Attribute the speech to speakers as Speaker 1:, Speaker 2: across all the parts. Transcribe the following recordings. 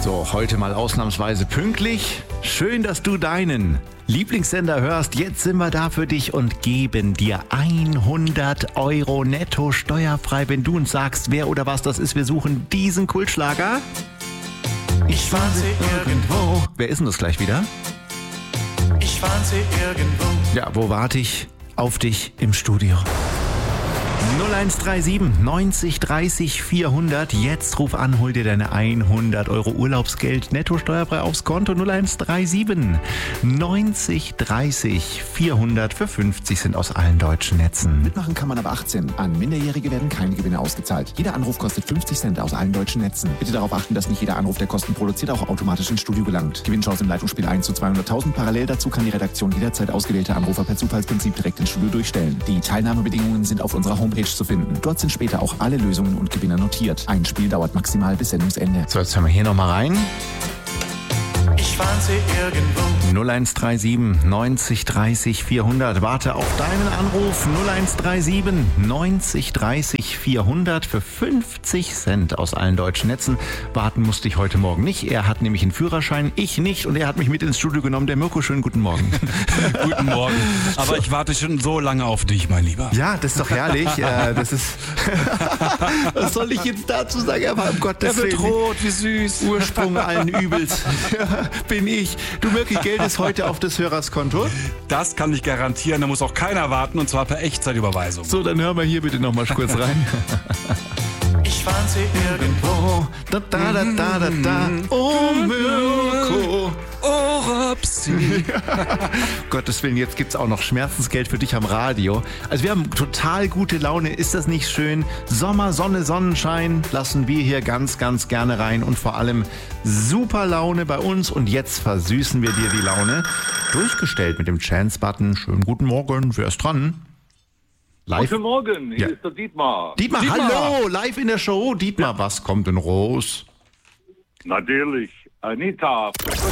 Speaker 1: So, heute mal ausnahmsweise pünktlich. Schön, dass du deinen Lieblingssender hörst. Jetzt sind wir da für dich und geben dir 100 Euro netto steuerfrei, wenn du uns sagst, wer oder was das ist. Wir suchen diesen Kultschlager. Ich fand sie irgendwo. Wer ist denn das gleich wieder?
Speaker 2: Ich fand sie irgendwo.
Speaker 1: Ja, wo warte ich auf dich im Studio? 0137 90 30 400. Jetzt ruf an, hol dir deine 100 Euro Urlaubsgeld netto steuerfrei aufs Konto. 0137 90 30 400 für 50 Cent aus allen deutschen Netzen.
Speaker 3: Mitmachen kann man ab 18. An Minderjährige werden keine Gewinne ausgezahlt. Jeder Anruf kostet 50 Cent aus allen deutschen Netzen. Bitte darauf achten, dass nicht jeder Anruf, der Kosten produziert, auch automatisch ins Studio gelangt. Gewinnchance im Leitungsspiel 1 zu 200.000. Parallel dazu kann die Redaktion jederzeit ausgewählte Anrufer per Zufallsprinzip direkt ins Studio durchstellen. Die Teilnahmebedingungen sind auf unserer Homepage zu finden. Dort sind später auch alle Lösungen und Gewinner notiert. Ein Spiel dauert maximal bis Sendungsende.
Speaker 1: So, jetzt hören wir hier nochmal rein.
Speaker 2: Ich fand sie irgendwo.
Speaker 1: 0137 90 30 400. Warte auf deinen Anruf. 0137 90 30 400 für 50 Cent aus allen deutschen Netzen. Warten musste ich heute Morgen nicht. Er hat nämlich einen Führerschein, ich nicht. Und er hat mich mit ins Studio genommen. Der Mirko, schönen guten Morgen.
Speaker 4: Guten Morgen. Aber ich warte schon so lange auf dich, mein Lieber.
Speaker 1: Ja, das ist doch herrlich. Das ist. Was soll ich jetzt dazu sagen? Aber um Gottes Willen.
Speaker 4: Er wird rot, wie süß.
Speaker 1: Ursprung allen Übels bin ich. Du, Mirko, Geld ist heute auf des Hörers Konto.
Speaker 4: Das kann ich garantieren. Da muss auch keiner warten, und zwar per Echtzeitüberweisung.
Speaker 1: So, dann hören wir hier bitte noch mal kurz rein.
Speaker 2: Ich fand sie irgendwo.
Speaker 1: Da, da, da, da, da, da. Oh, Mirko.
Speaker 4: Oh, Rapsi.
Speaker 1: Gottes Willen, jetzt gibt's auch noch Schmerzensgeld für dich am Radio. Also wir haben total gute Laune. Ist das nicht schön? Sommer, Sonne, Sonnenschein lassen wir hier ganz, ganz gerne rein. Und vor allem super Laune bei uns. Und jetzt versüßen wir dir die Laune. Durchgestellt mit dem Chance-Button. Schönen guten Morgen. Wer ist dran? Live.
Speaker 5: Guten Morgen, hier
Speaker 1: Ja.
Speaker 5: ist der Dietmar.
Speaker 1: Dietmar, hallo, live in der Show. Dietmar, was kommt denn raus?
Speaker 5: Natürlich, Anita.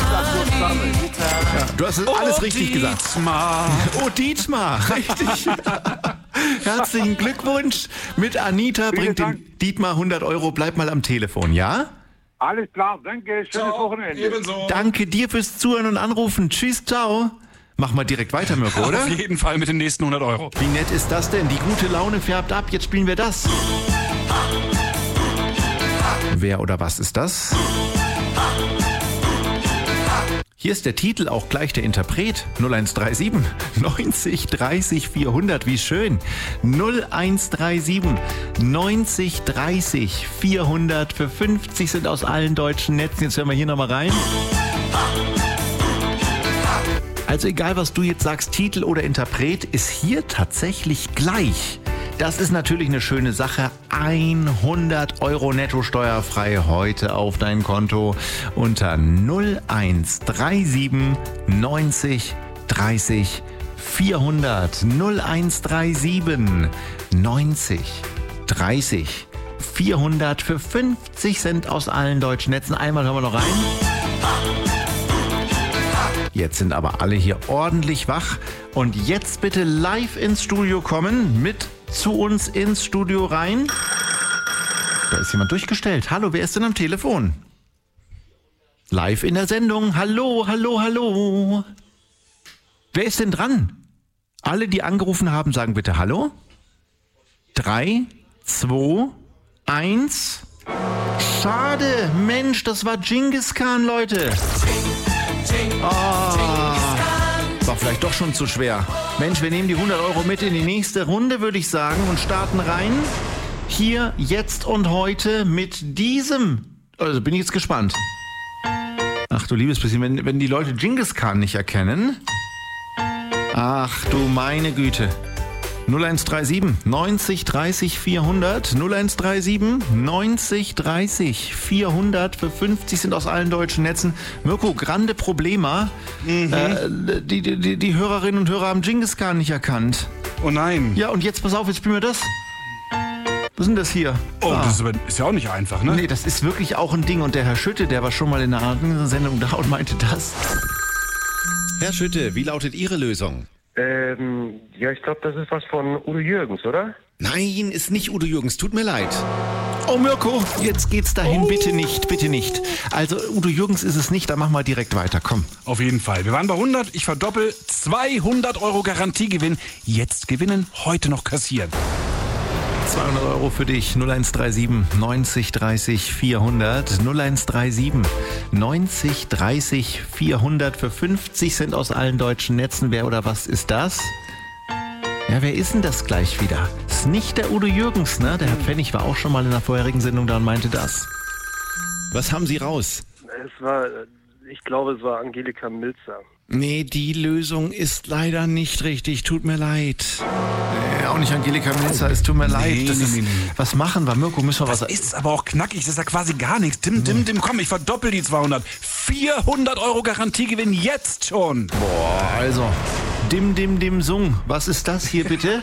Speaker 1: Ja, du hast alles richtig gesagt.
Speaker 4: Dietmar.
Speaker 1: Oh, Dietmar, richtig. Herzlichen Glückwunsch. Mit Anita bringt
Speaker 5: Dank.
Speaker 1: den Dietmar 100 Euro. Bleib mal am Telefon, ja?
Speaker 5: Alles klar, danke, schönes Wochenende.
Speaker 4: Ebenso.
Speaker 1: Danke dir fürs Zuhören und Anrufen. Tschüss, ciao. Mach mal direkt weiter, Mirko, oder?
Speaker 4: Auf jeden Fall mit den nächsten 100 Euro.
Speaker 1: Wie nett ist das denn? Die gute Laune färbt ab. Jetzt spielen wir das. Wer oder was ist das? Hier ist der Titel, auch gleich der Interpret. 0137 90 30 400. Wie schön. 0137 90 30 400 für 50 sind aus allen deutschen Netzen. Jetzt hören wir hier nochmal rein. Also egal, was du jetzt sagst, Titel oder Interpret, ist hier tatsächlich gleich. Das ist natürlich eine schöne Sache. 100 Euro netto steuerfrei heute auf dein Konto unter 0137 90 30 400. 0137 90 30 400 für 50 Cent aus allen deutschen Netzen. Einmal hören wir noch rein. Jetzt sind aber alle hier ordentlich wach. Und jetzt bitte live ins Studio kommen, mit zu uns ins Studio rein. Da ist jemand durchgestellt. Hallo, wer ist denn am Telefon? Live in der Sendung. Hallo, hallo, hallo. Wer ist denn dran? Alle, die angerufen haben, sagen bitte Hallo. 3, 2, 1. Schade, Mensch, das war Genghis Khan, Leute. War vielleicht doch schon zu schwer. Mensch, wir nehmen die 100 Euro mit in die nächste Runde, würde ich sagen, und starten rein. Hier, jetzt und heute mit diesem. Also bin ich jetzt gespannt. Ach du liebes bisschen, wenn die Leute Genghis Khan nicht erkennen. Ach du meine Güte. 0137 90 30 400. 0137 90 30 400 für 50 sind aus allen deutschen Netzen. Mirko, grande Problema. Die Hörerinnen und Hörer haben Genghis Khan nicht erkannt.
Speaker 4: Oh nein.
Speaker 1: Ja, und jetzt pass auf, jetzt spielen wir das. Was ist denn das hier?
Speaker 4: Oh, das ist ja auch nicht einfach, ne?
Speaker 1: Nee, das ist wirklich auch ein Ding. Und der Herr Schütte, der war schon mal in einer anderen Sendung da und meinte das. Herr Schütte, wie lautet Ihre Lösung?
Speaker 6: Ja, ich glaube, das ist was von Udo Jürgens, oder?
Speaker 1: Nein, ist nicht Udo Jürgens, tut mir leid. Oh Mirko, jetzt geht's dahin. Bitte nicht, bitte nicht. Also Udo Jürgens ist es nicht, dann machen wir direkt weiter. Komm.
Speaker 4: Auf jeden Fall. Wir waren bei 100, ich verdoppel. 200 Euro Garantiegewinn. Jetzt gewinnen, heute noch kassieren.
Speaker 1: 200 Euro für dich. 0137 90 30 400. 0137 90 30 400 für 50 Cent aus allen deutschen Netzen. Wer oder was ist das? Ja, wer ist denn das gleich wieder? Ist nicht der Udo Jürgens, ne? Der Herr Pfennig war auch schon mal in der vorherigen Sendung da und meinte das. Was haben Sie raus?
Speaker 6: Ich glaube, es war Angelika Milzer.
Speaker 1: Nee, die Lösung ist leider nicht richtig. Tut mir leid. Auch nicht Angelika Milzer, es tut mir leid. Nee. Was machen wir, Mirko? Müssen wir was...
Speaker 4: Das ist aber auch knackig, das ist ja quasi gar nichts. Dim, komm, ich verdoppel die 200. 400 Euro Garantiegewinn jetzt schon.
Speaker 1: Boah, also... Dim, Sung. Was ist das hier bitte?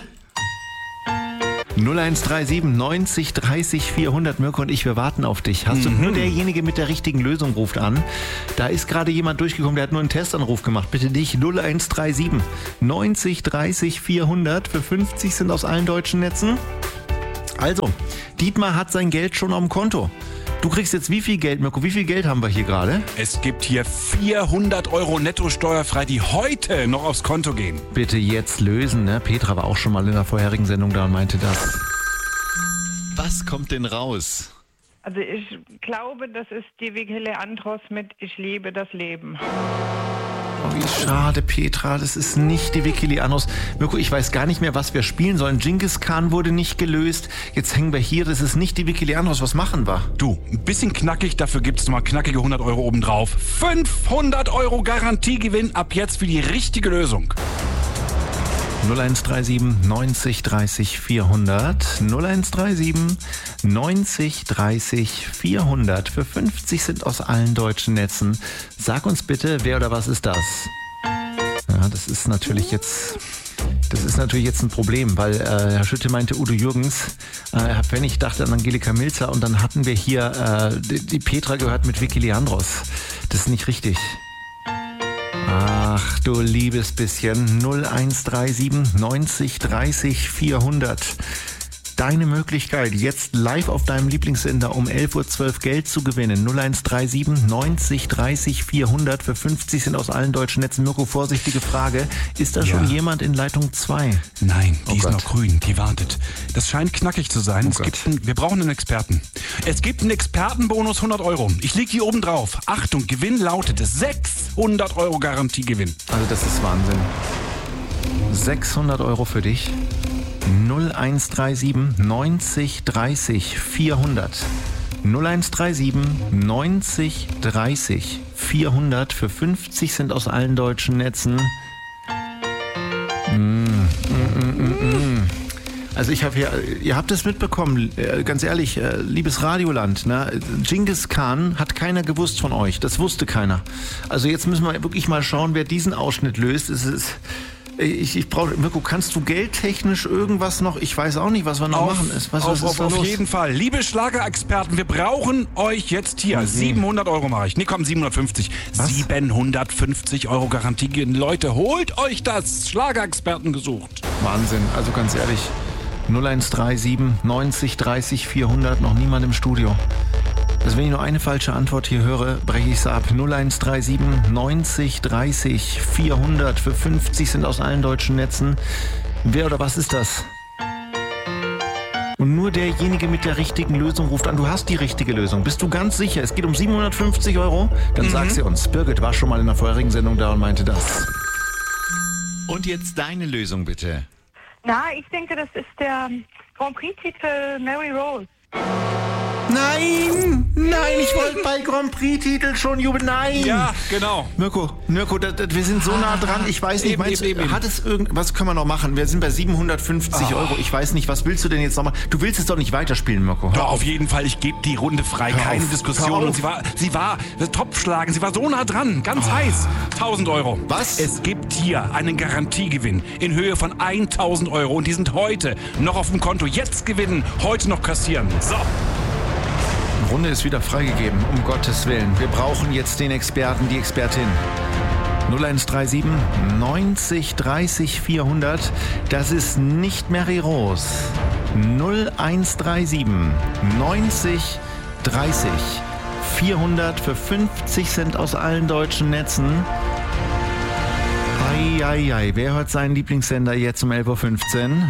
Speaker 1: 0137 90 30 400. Mirko und ich, wir warten auf dich. Hast du nur derjenige mit der richtigen Lösung ruft an? Da ist gerade jemand durchgekommen, der hat nur einen Testanruf gemacht. Bitte dich, 0137 90 30 400 für 50 sind aus allen deutschen Netzen. Also, Dietmar hat sein Geld schon auf dem Konto. Du kriegst jetzt wie viel Geld, Mirko? Wie viel Geld haben wir hier gerade?
Speaker 4: Es gibt hier 400 Euro netto steuerfrei, die heute noch aufs Konto gehen.
Speaker 1: Bitte jetzt lösen, ne? Petra war auch schon mal in der vorherigen Sendung da und meinte das. Was kommt denn raus?
Speaker 7: Also ich glaube, das ist die Vicky Leandros mit Ich liebe das Leben.
Speaker 1: Oh, wie schade, Petra, das ist nicht die Vicky Leandros. Mirko, ich weiß gar nicht mehr, was wir spielen sollen. Genghis Khan wurde nicht gelöst. Jetzt hängen wir hier, das ist nicht die Vicky Leandros. Was machen wir?
Speaker 4: Du, ein bisschen knackig, dafür gibt's nochmal knackige 100 Euro obendrauf. 500 Euro Garantiegewinn ab jetzt für die richtige Lösung.
Speaker 1: 0137 90 30 400. 0137 90 30 400 für 50 sind aus allen deutschen Netzen. Sag uns bitte, wer oder was ist das? Ja, das ist natürlich jetzt ein Problem, weil Herr Schütte meinte Udo Jürgens, Herr Pfennig dachte an Angelika Milzer und dann hatten wir hier die Petra gehört mit Vicky Leandros. Das ist nicht richtig. Ach du liebes bisschen. 0137 90 30 400. Deine Möglichkeit, jetzt live auf deinem Lieblingssender um 11.12 Uhr Geld zu gewinnen. 0137 90 30 400 für 50 sind aus allen deutschen Netzen. Mirko, vorsichtige Frage. Ist da schon jemand in Leitung 2?
Speaker 4: Nein, die ist noch grün, die wartet. Das scheint knackig zu sein. Wir brauchen einen Experten. Es gibt einen Expertenbonus 100 Euro. Ich leg die oben drauf. Achtung, Gewinn lautet 600 Euro Garantiegewinn.
Speaker 1: Also das ist Wahnsinn. 600 Euro für dich. 0137 90 30 400. 0137 90 30 400 für 50 sind aus allen deutschen Netzen. Also ich habe hier, ihr habt es mitbekommen, ganz ehrlich, liebes Radioland, ne? Genghis Khan hat keiner gewusst von euch, das wusste keiner. Also jetzt müssen wir wirklich mal schauen, wer diesen Ausschnitt löst. Ich brauche, Mirko, kannst du geldtechnisch irgendwas noch? Ich weiß auch nicht, was wir noch machen.
Speaker 4: Auf jeden Fall. Liebe Schlagerexperten, wir brauchen euch jetzt hier. 700 Euro mache ich. Nee, komm, 750. Was? 750 Euro Garantie. Leute, holt euch das. Schlagerexperten gesucht.
Speaker 1: Wahnsinn. Also ganz ehrlich, 0137 90 30 400, noch niemand im Studio. Also wenn ich nur eine falsche Antwort hier höre, breche ich es ab. 0137 90 30 400 für 50 sind aus allen deutschen Netzen. Wer oder was ist das? Und nur derjenige mit der richtigen Lösung ruft an. Du hast die richtige Lösung. Bist du ganz sicher? Es geht um 750 Euro? Dann sag sie uns. Birgit war schon mal in der vorherigen Sendung da und meinte das. Und jetzt deine Lösung bitte.
Speaker 7: Na, ich denke, das ist der Grand Prix-Titel Mary Rose.
Speaker 1: Nein, ich wollte bei Grand Prix-Titel schon jubeln. Nein.
Speaker 4: Ja, genau.
Speaker 1: Mirko, wir sind so nah dran. Ich weiß nicht, hat es was können wir noch machen? Wir sind bei 750 Euro. Ich weiß nicht, was willst du denn jetzt noch mal? Du willst es doch nicht weiterspielen, Mirko.
Speaker 4: Doch, auf jeden Fall. Ich gebe die Runde frei. Keine Diskussion. Und sie war Topfschlagen. Sie war so nah dran. Ganz heiß. 1000 Euro.
Speaker 1: Was?
Speaker 4: Es gibt hier einen Garantiegewinn in Höhe von 1000 Euro. Und die sind heute noch auf dem Konto. Jetzt gewinnen, heute noch kassieren. So.
Speaker 1: Die Runde ist wieder freigegeben, um Gottes Willen. Wir brauchen jetzt den Experten, die Expertin. 0137 90 30 400. Das ist nicht Mary Rose. 0137 90 30 400 für 50 Cent aus allen deutschen Netzen. Eieiei, wer hört seinen Lieblingssender jetzt um 11.15 Uhr?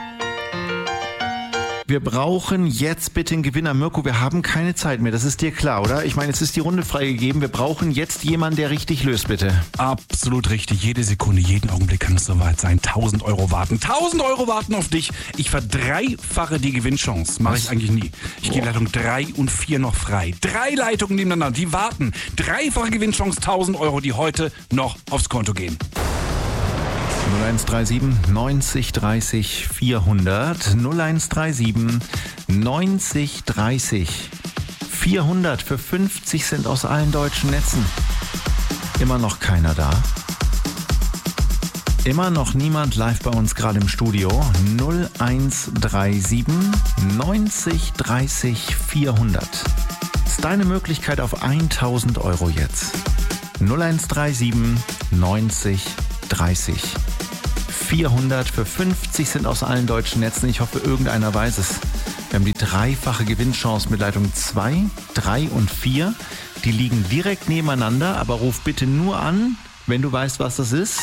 Speaker 1: Wir brauchen jetzt bitte einen Gewinner. Mirko, wir haben keine Zeit mehr. Das ist dir klar, oder? Ich meine, es ist die Runde freigegeben. Wir brauchen jetzt jemanden, der richtig löst, bitte.
Speaker 4: Absolut richtig. Jede Sekunde, jeden Augenblick kann es soweit sein. 1.000 Euro warten. 1.000 Euro warten auf dich. Ich verdreifache die Gewinnchance. Mache ich eigentlich nie. Ich gehe Leitung 3 und 4 noch frei. 3 Leitungen nebeneinander, die warten. Dreifache Gewinnchance, 1.000 Euro, die heute noch aufs Konto gehen.
Speaker 1: 0137 90 30 400 0137 90 30 400 für 50 Cent aus allen deutschen Netzen. Immer noch keiner da. Immer noch niemand live bei uns gerade im Studio. 0137 90 30 400. Das ist deine Möglichkeit auf 1.000 Euro jetzt. 0137 90 30 400 für 50 Cent aus allen deutschen Netzen. Ich hoffe, irgendeiner weiß es. Wir haben die dreifache Gewinnchance mit Leitung 2, 3 und 4. Die liegen direkt nebeneinander, aber ruf bitte nur an, wenn du weißt, was das ist.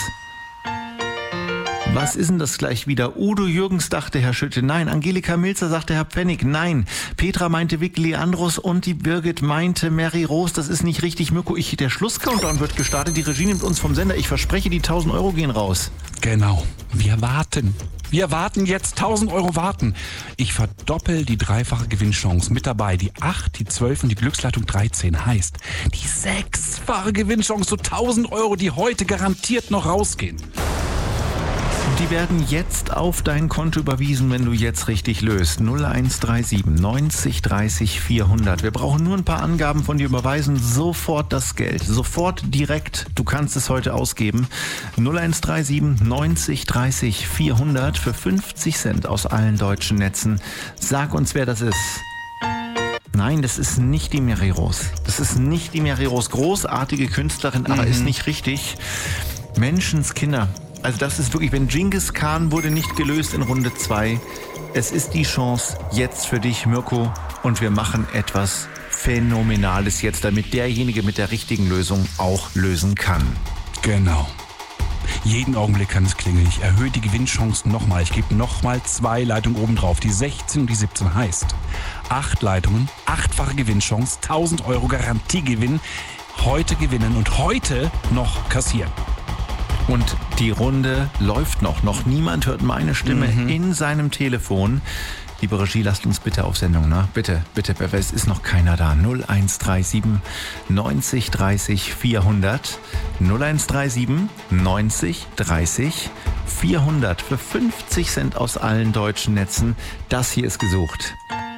Speaker 1: Was ist denn das gleich wieder? Udo Jürgens dachte Herr Schütte, nein. Angelika Milzer sagte Herr Pfennig, nein. Petra meinte Vicky Leandros und die Birgit meinte Mary Rose. Das ist nicht richtig. Mirko, der Schlusscountdown wird gestartet. Die Regie nimmt uns vom Sender. Ich verspreche, die 1.000 Euro gehen raus.
Speaker 4: Genau. Wir warten. Wir warten jetzt. 1.000 Euro warten. Ich verdoppel die dreifache Gewinnchance. Mit dabei die 8, die 12 und die Glücksleitung 13. Heißt, die 6-fache Gewinnchance, so 1.000 Euro, die heute garantiert noch rausgehen.
Speaker 1: Die werden jetzt auf dein Konto überwiesen, wenn du jetzt richtig löst. 0137 90 30 400. Wir brauchen nur ein paar Angaben von dir, überweisen sofort das Geld. Sofort direkt. Du kannst es heute ausgeben. 0137 90 30 400 für 50 Cent aus allen deutschen Netzen. Sag uns, wer das ist. Nein, das ist nicht die Mary Rose. Das ist nicht die Mary Rose. Großartige Künstlerin, aber ist nicht richtig. Menschenskinder. Also das ist wirklich, wenn Genghis Khan wurde nicht gelöst in Runde 2. Es ist die Chance jetzt für dich, Mirko. Und wir machen etwas Phänomenales jetzt, damit derjenige mit der richtigen Lösung auch lösen kann.
Speaker 4: Genau. Jeden Augenblick kann es klingeln. Ich erhöhe die Gewinnchancen nochmal. Ich gebe nochmal 2 Leitungen oben drauf. Die 16 und die 17 heißt 8 Leitungen, 8-fache Gewinnchance, 1.000 Euro Garantiegewinn. Heute gewinnen und heute noch kassieren.
Speaker 1: Und die Runde läuft noch. Noch niemand hört meine Stimme in seinem Telefon. Liebe Regie, lasst uns bitte auf Sendung, ne? Bitte, bitte, es ist noch keiner da. 0137 90 30 400. 0137 90 30 400 für 50 Cent aus allen deutschen Netzen. Das hier ist gesucht.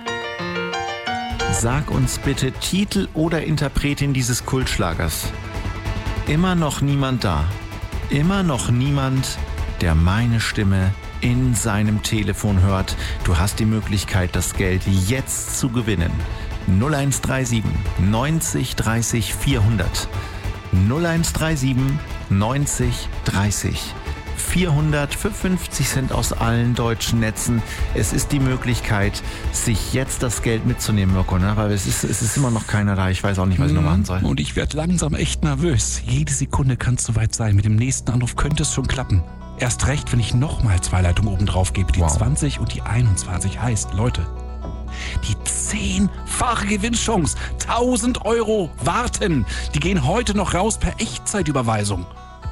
Speaker 1: Sag uns bitte Titel oder Interpretin dieses Kultschlagers. Immer noch niemand da. Immer noch niemand, der meine Stimme in seinem Telefon hört. Du hast die Möglichkeit, das Geld jetzt zu gewinnen. 0137 90 30 400. 0137 90 30 400 für 50 Cent aus allen deutschen Netzen. Es ist die Möglichkeit, sich jetzt das Geld mitzunehmen, Mirko, ne? Weil es ist immer noch keiner da. Ich weiß auch nicht, was ich noch machen soll.
Speaker 4: Und ich werde langsam echt nervös. Jede Sekunde kann es soweit sein. Mit dem nächsten Anruf könnte es schon klappen. Erst recht, wenn ich nochmal 2 Leitungen oben drauf gebe. Die 20 und die 21 heißt, Leute, die 10-fache Gewinnchance. 1.000 Euro warten. Die gehen heute noch raus per Echtzeitüberweisung.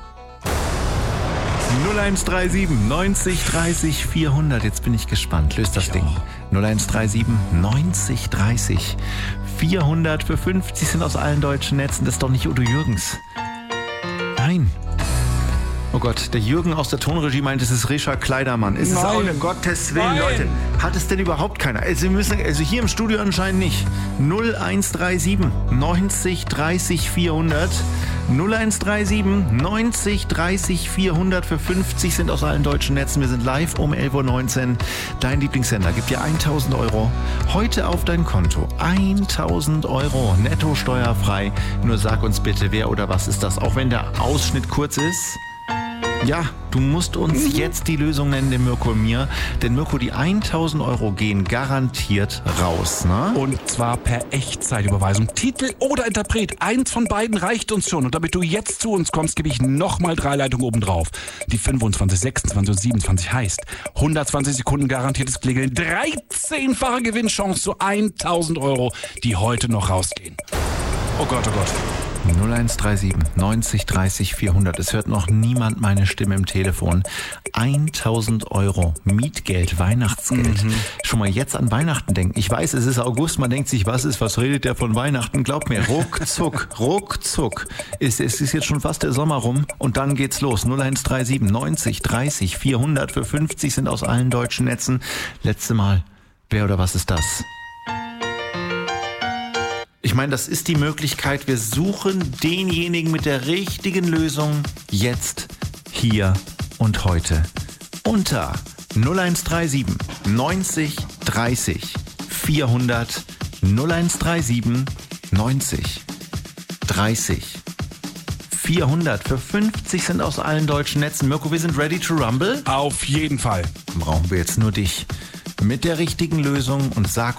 Speaker 1: 0137 90 30 400. Jetzt bin ich gespannt. Löst das Ding. 0137 90 30 400 für 50 Cent aus allen deutschen Netzen. Das ist doch nicht Udo Jürgens. Nein. Oh Gott, der Jürgen aus der Tonregie meint, es ist Richard Kleidermann. Ist es auch, um Gottes Willen, Leute. Hat es denn überhaupt keiner? Also hier im Studio anscheinend nicht. 0137 90 30 400. 0137 90 30 400 für 50 Cent aus allen deutschen Netzen. Wir sind live um 11.19 Uhr. Dein Lieblingssender gibt dir 1.000 Euro heute auf dein Konto. 1.000 Euro netto steuerfrei. Nur sag uns bitte, wer oder was ist das? Auch wenn der Ausschnitt kurz ist. Ja, du musst uns jetzt die Lösung nennen, den Mirko und mir. Denn Mirko, die 1.000 Euro gehen garantiert raus, ne?
Speaker 4: Und zwar per Echtzeitüberweisung. Titel oder Interpret, eins von beiden reicht uns schon. Und damit du jetzt zu uns kommst, gebe ich nochmal 3 Leitungen obendrauf. Die 25, 26 und 27 heißt 120 Sekunden garantiertes Klingeln, 13-fache Gewinnchance zu 1.000 Euro, die heute noch rausgehen. Oh Gott, oh Gott.
Speaker 1: 0137 90 30 400. Es hört noch niemand meine Stimme im Telefon. 1.000 Euro Mietgeld, Weihnachtsgeld. Schon mal jetzt an Weihnachten denken. Ich weiß, es ist August, man denkt sich, was redet der von Weihnachten? Glaub mir, ruckzuck. Es ist jetzt schon fast der Sommer rum und dann geht's los. 0137 90 30 400 für 50 sind aus allen deutschen Netzen. Letzte Mal, wer oder was ist das? Ich meine, das ist die Möglichkeit, wir suchen denjenigen mit der richtigen Lösung jetzt, hier und heute. Unter 0137 90 30 400 0137 90 30 400 für 50 sind aus allen deutschen Netzen. Mirko, wir sind ready to rumble?
Speaker 4: Auf jeden Fall.
Speaker 1: Dann brauchen wir jetzt nur dich mit der richtigen Lösung und sag